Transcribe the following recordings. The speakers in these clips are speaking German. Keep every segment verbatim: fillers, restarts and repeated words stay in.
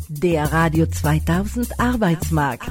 Der Radio zweitausend Arbeitsmarkt.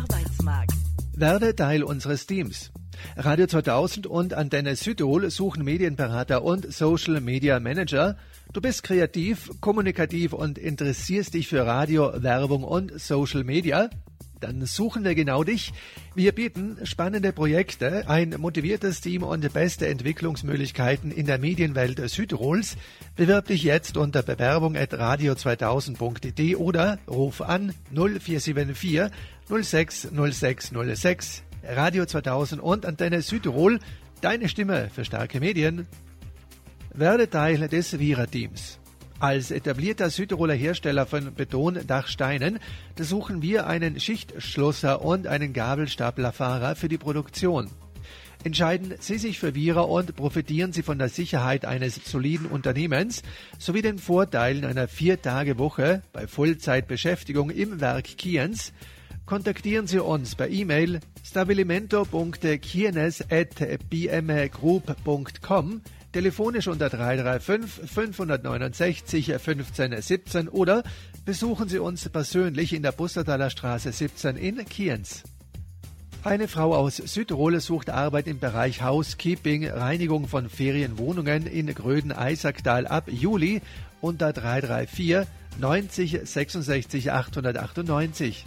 Werde Teil unseres Teams. Radio zweitausend und Antenne Südtirol suchen Medienberater und Social Media Manager. Du bist kreativ, kommunikativ und interessierst dich für Radio, Werbung und Social Media? Dann suchen wir genau dich. Wir bieten spannende Projekte, ein motiviertes Team und beste Entwicklungsmöglichkeiten in der Medienwelt Südtirols. Bewirb dich jetzt unter bewerbung at radio zweitausend punkt de oder ruf an null vier sieben vier null sechs null sechs null sechs. Radio zweitausend und Antenne Südtirol, deine Stimme für starke Medien. Werde Teil des Vira-Teams. Als etablierter Südtiroler Hersteller von Betondachsteinen suchen wir einen Schichtschlosser und einen Gabelstaplerfahrer für die Produktion. Entscheiden Sie sich für Vira und profitieren Sie von der Sicherheit eines soliden Unternehmens sowie den Vorteilen einer Vier-Tage-Woche bei Vollzeitbeschäftigung im Werk Kienz. Kontaktieren Sie uns per E-Mail stabilimento punkt kienes at b m group punkt com, telefonisch unter drei drei fünf fünf neun sechs fünfzehn siebzehn oder besuchen Sie uns persönlich in der Bussertaler Straße siebzehn in Kienz. Eine Frau aus Südtirol sucht Arbeit im Bereich Housekeeping, Reinigung von Ferienwohnungen in Gröden-Eisacktal ab Juli unter drei drei vier neunzig sechsundsechzig achthundertachtundneunzig.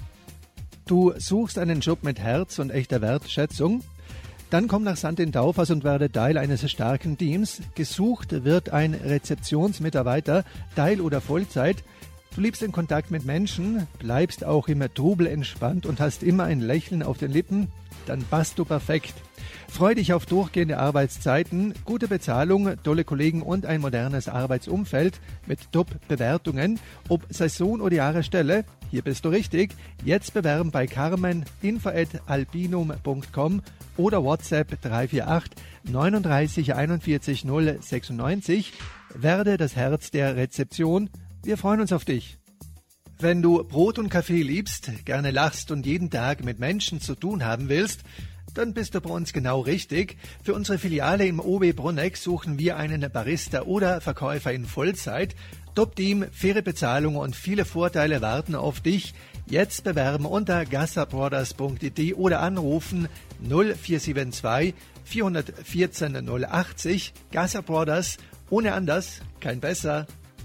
Du suchst einen Job mit Herz und echter Wertschätzung? Dann komm nach Sankt in Taufers und werde Teil eines starken Teams. Gesucht wird ein Rezeptionsmitarbeiter, Teil- oder Vollzeit. Du liebst den Kontakt mit Menschen, bleibst auch im Trubel entspannt und hast immer ein Lächeln auf den Lippen. Dann passt du perfekt. Freu dich auf durchgehende Arbeitszeiten, gute Bezahlung, tolle Kollegen und ein modernes Arbeitsumfeld mit Top-Bewertungen. Ob Saison oder Jahresstelle, hier bist du richtig. Jetzt bewerben bei Carmen, info at albinum punkt com oder WhatsApp drei vier acht neununddreißig einundvierzig null sechsundneunzig. Werde das Herz der Rezeption. Wir freuen uns auf dich. Wenn du Brot und Kaffee liebst, gerne lachst und jeden Tag mit Menschen zu tun haben willst, dann bist du bei uns genau richtig. Für unsere Filiale im O B Bruneck suchen wir einen Barista oder Verkäufer in Vollzeit. Top-Team, faire Bezahlung und viele Vorteile warten auf dich. Jetzt bewerben unter gassabrothers punkt de oder anrufen null vier sieben zwei vier eins vier null achtzig. Gasser Brothers, ohne anders, kein besser.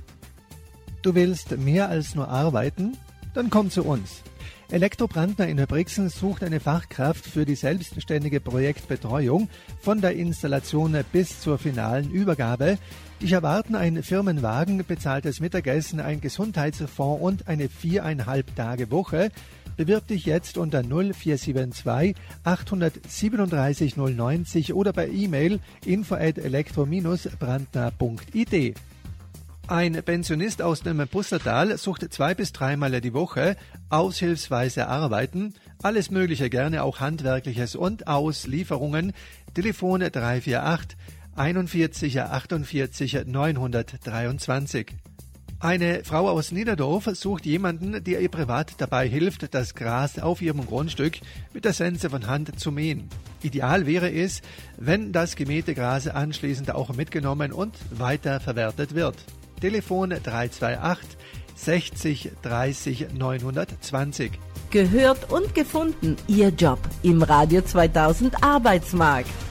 Du willst mehr als nur arbeiten? Dann komm zu uns. Elektrobrandner in Brixen sucht eine Fachkraft für die selbstständige Projektbetreuung von der Installation bis zur finalen Übergabe. Dich erwarten ein Firmenwagen, bezahltes Mittagessen, ein Gesundheitsfonds und eine viereinhalb Tage Woche. Bewirb dich jetzt unter null vier sieben zwei acht sieben drei null neunzig oder per E-Mail info at elektro brandner punkt id. Ein Pensionist aus dem Bussertal sucht zwei bis dreimal die Woche aushilfsweise arbeiten. Alles Mögliche, gerne auch Handwerkliches und Auslieferungen. Telefon drei vier acht einundvierzig achtundvierzig neunhundertdreiundzwanzig. Eine Frau aus Niederdorf sucht jemanden, der ihr privat dabei hilft, das Gras auf ihrem Grundstück mit der Sense von Hand zu mähen. Ideal wäre es, wenn das gemähte Gras anschließend auch mitgenommen und weiterverwertet wird. Telefon drei zwei acht sechzig dreißig neunhundertzwanzig. Gehört und gefunden, Ihr Job im Radio zweitausend Arbeitsmarkt.